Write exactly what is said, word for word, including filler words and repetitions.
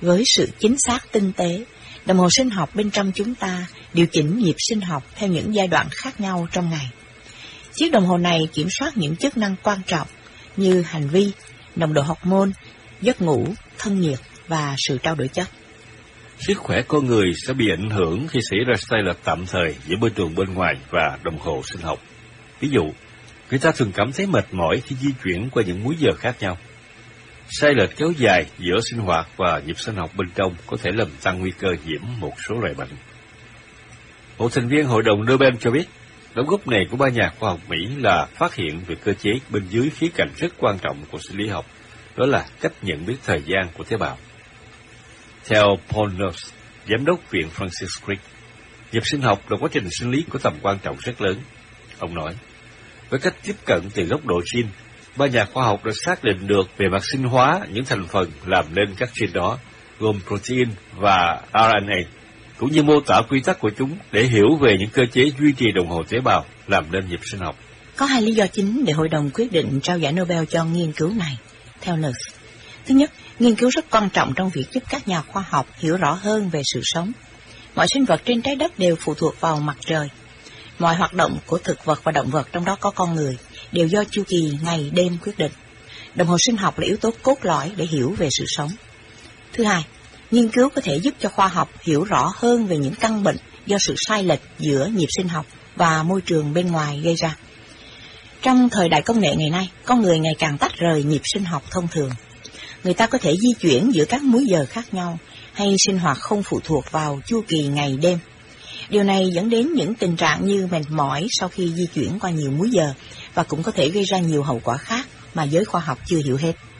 Với sự chính xác tinh tế, đồng hồ sinh học bên trong chúng ta điều chỉnh nhịp sinh học theo những giai đoạn khác nhau trong ngày. Chiếc đồng hồ này kiểm soát những chức năng quan trọng như hành vi, nồng độ hormone, giấc ngủ, thân nhiệt và sự trao đổi chất. Sức khỏe con người sẽ bị ảnh hưởng khi xảy ra sai lệch tạm thời giữa môi trường bên ngoài và đồng hồ sinh học. Ví dụ, người ta thường cảm thấy mệt mỏi khi di chuyển qua những múi giờ khác nhau. Sai lệch kéo dài giữa sinh hoạt và nhịp sinh học bên trong có thể làm tăng nguy cơ nhiễm một số loại bệnh. Một thành viên Hội đồng Nobel cho biết, đóng góp này của ba nhà khoa học Mỹ là phát hiện về cơ chế bên dưới khía cạnh rất quan trọng của sinh lý học, đó là cách nhận biết thời gian của tế bào. Theo Paul Nurse, giám đốc viện Francis Crick, nhịp sinh học là quá trình sinh lý có tầm quan trọng rất lớn. Ông nói, với cách tiếp cận từ góc độ gene, ba nhà khoa học đã xác định được về mặt sinh hóa những thành phần làm nên các gene đó, gồm protein và rờ en a, cũng như mô tả quy tắc của chúng để hiểu về những cơ chế duy trì đồng hồ tế bào làm nên nhịp sinh học. Có hai lý do chính để hội đồng quyết định trao giải Nobel cho nghiên cứu này, theo Nurse. Thứ nhất, nghiên cứu rất quan trọng trong việc giúp các nhà khoa học hiểu rõ hơn về sự sống. Mọi sinh vật trên trái đất đều phụ thuộc vào mặt trời. Mọi hoạt động của thực vật và động vật, trong đó có con người, đều do chu kỳ ngày đêm quyết định. Đồng hồ sinh học là yếu tố cốt lõi để hiểu về sự sống. Thứ hai, nghiên cứu có thể giúp cho khoa học hiểu rõ hơn về những căn bệnh do sự sai lệch giữa nhịp sinh học và môi trường bên ngoài gây ra. Trong thời đại công nghệ ngày nay, con người ngày càng tách rời nhịp sinh học thông thường. Người ta có thể di chuyển giữa các múi giờ khác nhau hay sinh hoạt không phụ thuộc vào chu kỳ ngày đêm. Điều này dẫn đến những tình trạng như mệt mỏi sau khi di chuyển qua nhiều múi giờ và cũng có thể gây ra nhiều hậu quả khác mà giới khoa học chưa hiểu hết.